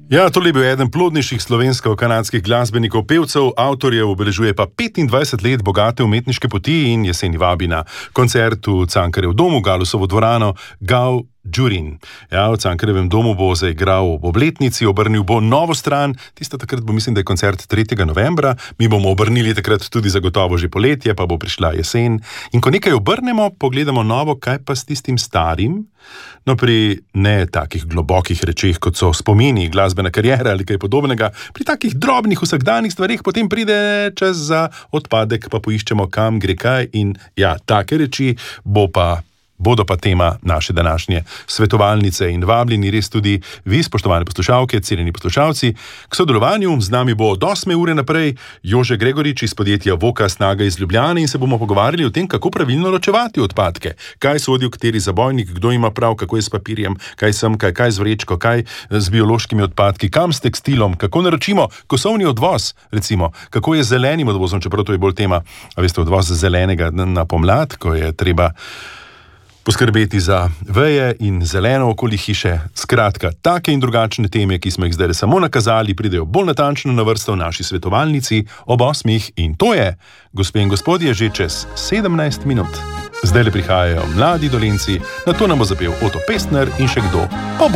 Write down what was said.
Ja, to je bil eden plodnejših slovensko-kanadskih glasbenikov, pevcev, avtorjev, obeležuje pa 25 let bogate umetniške poti in jeseni vabi na koncert v Cankarjev domu, Galusovo dvorano, Gau Džurin. Ja, v Cankarjevem domu bo zaigral ob obletnici, obrnil bo novo stran, tista takrat bo, mislim, da je koncert 3. novembra, mi bomo obrnili takrat tudi zagotovo že poletje, pa bo prišla jesen. In ko nekaj obrnemo, pogledamo novo, kaj pa s tistim starim? No, pri ne takih globokih rečeh, kot so spomini, glasbena kariera ali kaj podobnega, pri takih drobnih vsakdanjih stvarih potem pride čas za odpadek, pa poiščemo, kam gre kaj in ja, take reči bodo pa tema naše današnje svetovalnice in vabljeni res tudi vi, spoštovane poslušalke, cenjeni poslušalci. K sodelovanju z nami bo od 8. ure naprej Jože Gregorič iz podjetja Voka Snaga iz Ljubljane in se bomo pogovarjali o tem, kako pravilno ločevati odpadke. Kaj sodi v kateri zabojnik, kdo ima prav, kako je s papirjem, kaj z vrečko, kaj z biološkimi odpadki, kam s tekstilom, kako naročimo kosovni odvoz, recimo, kako je z zelenim odvozom, čeprav to je bolj tema, a veste, odvoz zelenega na pomlad, ko je treba poskrbeti za veje in zeleno okoli hiše. Skratka, take in drugačne teme, ki smo jih zdaj samo nakazali, pridejo bolj natančno na vrsto v naši svetovalnici ob 8. in to je, gospe in gospodje, že čez 17 minut. Zdaj le prihajajo mladi Dolenci, nato nam bo zapel Oto Pestner in še kdo.